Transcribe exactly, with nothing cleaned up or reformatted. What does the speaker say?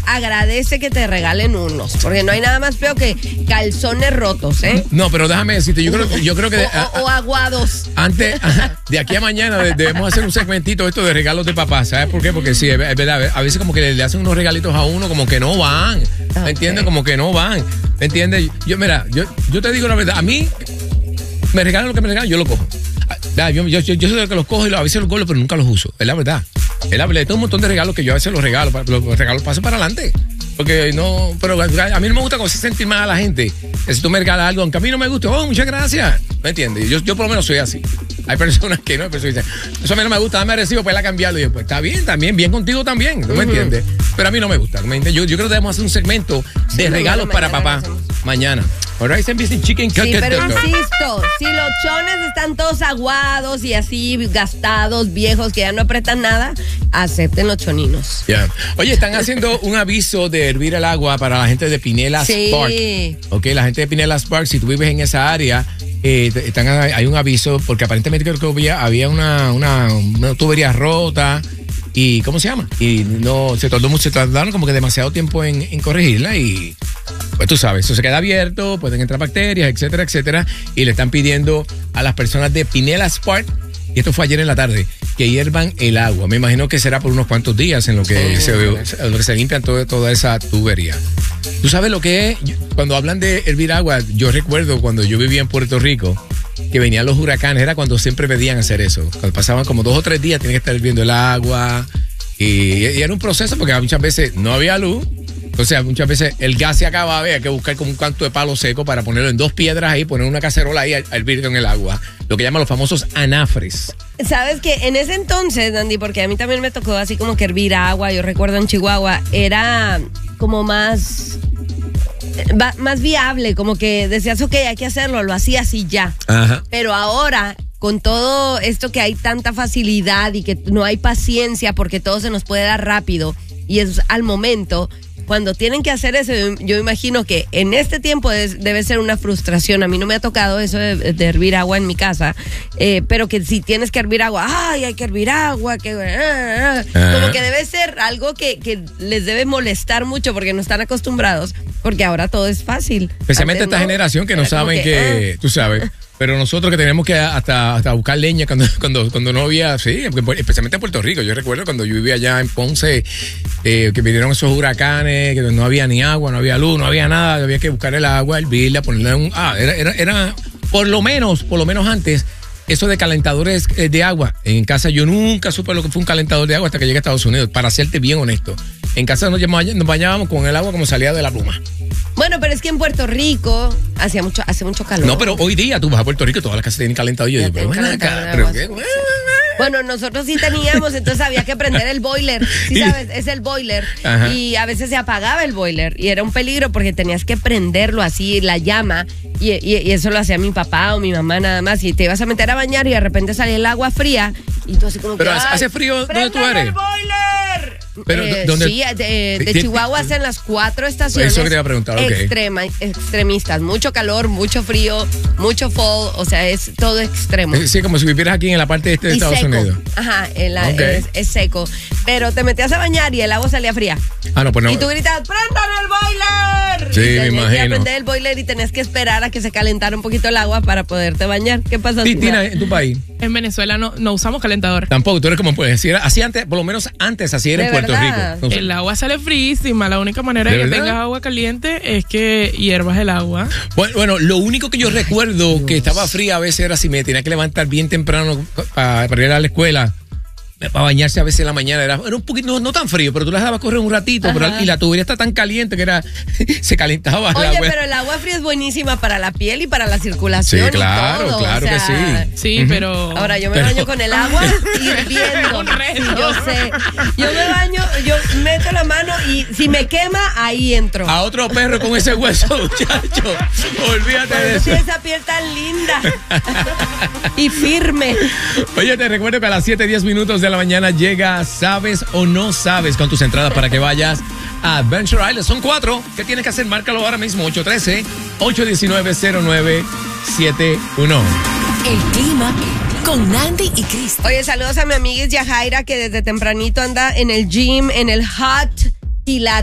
agradece que te regalen unos, porque no hay nada más feo que calzones rotos, ¿eh? No, pero déjame decirte, yo creo, yo creo que... De, o, o, o aguados. Antes, de aquí a mañana debemos hacer un segmentito esto de regalos de papá, ¿sabes por qué? Porque sí, es verdad, a veces como que le, le hacen unos regalitos a uno como que no van, ¿me okay. entiendes? Como que no van, ¿me entiendes? Yo, mira, yo, yo te digo la verdad, a mí me regalan lo que me regalan, yo lo cojo. Yo, yo, yo, yo soy el que los cojo y a veces los cojo, pero nunca los uso, es la verdad. Es la verdad, tengo un montón de regalos que yo a veces los regalo, los regalos paso para adelante. Porque no, pero a mí no me gusta como sentir mal a la gente. Que si tú me regalas algo, aunque a mí no me guste, oh, muchas gracias. ¿Me entiendes? Yo, yo por lo menos soy así. Hay personas que no, hay personas que dicen, eso a mí no me gusta, dame recibo para ir a cambiarlo. Y yo, pues está bien, también, bien contigo también, ¿no me uh-huh. entiendes? Pero a mí no me gusta. ¿me yo, yo creo que debemos hacer un segmento sí, de regalos para papá mañana. Alright, chicken sí, pero insisto, si los chones están todos aguados y así gastados, viejos, que ya no apretan nada, acepten los choninos. Yeah. Oye, están haciendo un aviso de hervir el agua para la gente de Pinellas sí. Park. Ok, la gente de Pinellas Park, si tú vives en esa área, eh, están, hay un aviso, porque aparentemente creo que había, había una, una, una tubería rota. ¿Y cómo se llama? Y no se tardó mucho, se tardaron como que demasiado tiempo en, en corregirla y pues tú sabes, eso se queda abierto, pueden entrar bacterias, etcétera, etcétera. Y le están pidiendo a las personas de Pinellas Park, y esto fue ayer en la tarde, que hiervan el agua. Me imagino que será por unos cuantos días en lo que, sí, se, en lo que se limpian todo, toda esa tubería. ¿Tú sabes lo que es? Cuando hablan de hervir agua, yo recuerdo cuando yo vivía en Puerto Rico, que venían los huracanes, era cuando siempre pedían hacer eso. Cuando pasaban como dos o tres días, tenían que estar hirviendo el agua. Y, y era un proceso porque muchas veces no había luz. Entonces, muchas veces el gas se acababa, había que buscar como un canto de palo seco para ponerlo en dos piedras ahí, poner una cacerola ahí a, a hervir en el agua. Lo que llaman los famosos anafres. Sabes que en ese entonces, Dandy, porque a mí también me tocó así como que hervir agua, yo recuerdo en Chihuahua, era como más... más viable, como que decías, ok, hay que hacerlo, lo hacías y ya. Ajá. Pero ahora, con todo esto que hay tanta facilidad y que no hay paciencia porque todo se nos puede dar rápido y es al momento, cuando tienen que hacer eso, yo imagino que en este tiempo es, debe ser una frustración. A mí no me ha tocado eso de, de hervir agua en mi casa, eh, pero que si tienes que hervir agua, ay, hay que hervir agua, que ah, ah, como que debe ser algo que, que les debe molestar mucho porque no están acostumbrados, porque ahora todo es fácil. Especialmente Antes, esta ¿no? generación que no saben que, que ah. tú sabes. Pero nosotros que tenemos que hasta, hasta buscar leña cuando, cuando, cuando no había, sí, especialmente en Puerto Rico. Yo recuerdo cuando yo vivía allá en Ponce, eh, que vinieron esos huracanes, que no había ni agua, no había luz, no había nada, había que buscar el agua, hervirla, ponerle un... Ah, era, era, era, por lo menos, por lo menos antes, eso de calentadores de agua. En casa yo nunca supe lo que fue un calentador de agua hasta que llegué a Estados Unidos, para serte bien honesto. En casa nos, nos bañábamos con el agua como salía de la pluma. Bueno, pero es que en Puerto Rico hacía mucho, hace mucho calor. No, pero hoy día tú vas a Puerto Rico y todas las casas tienen calentador. Y yo digo, pero bueno, acá, pero qué bueno. Bueno, nosotros sí teníamos, entonces había que prender el boiler. Sí, sabes, es el boiler. Ajá. Y a veces se apagaba el boiler y era un peligro porque tenías que prenderlo así, la llama. Y, y, y eso lo hacía mi papá o mi mamá nada más. Y te ibas a meter a bañar y de repente salía el agua fría. Y tú así como pero que, hace frío donde tú eres. ¡El boiler! Pero, eh, ¿dónde? Sí, de, de Chihuahua hacen las cuatro estaciones. Eso que te iba a preguntar, okay. Extrema, extremistas. Mucho calor, mucho frío, mucho fall. O sea, es todo extremo. Sí, como si vivieras aquí en la parte este de y Estados seco. Unidos. Ajá, en la, okay. es, es seco. Pero te metías a bañar y el agua salía fría. Ah, no, pues no. Y tú gritabas, ¡prendan el boiler! Sí, y me imagino. que prender el boiler y tenías que esperar a que se calentara un poquito el agua para poderte bañar. ¿Qué pasa? Sí, Tina, en tu país. En Venezuela no, no usamos calentador. Tampoco, tú eres como, pues, así, era, así antes, por lo menos antes, así era en Puerto verdad? Rico. No sé. El agua sale frísima. La única manera de, de que tengas agua caliente es que hiervas el agua. Bueno, bueno, lo único que yo recuerdo Dios. que estaba fría a veces era si me tenía que levantar bien temprano para, para ir a la escuela. Para bañarse a veces en la mañana era, era un poquito, no, no tan frío, pero tú la dejabas correr un ratito, pero, y la tubería está tan caliente que era se calentaba. Oye, la pero el agua fría es buenísima para la piel y para la circulación. Sí, claro, y todo. claro o sea, que sí. Sí, uh-huh. pero. Ahora yo me pero... baño con el agua hirviendo. Un reto. Yo sé. Yo me baño, yo meto la mano y si me quema, ahí entro. A otro perro con ese hueso, muchacho. Olvídate de eso. Esa piel tan linda y firme. Oye, te recuerdo que a las siete diez minutos de la mañana llega ¿Sabes o no sabes? Con tus entradas para que vayas a Adventure Island. Son cuatro. ¿Qué tienes que hacer? Márcalo ahora mismo. ocho uno tres, ocho uno nueve, cero nueve siete uno. El clima con Nandy y Chris. Oye, saludos a mi amiga Yajaira que desde tempranito anda en el gym, en el hot pilates.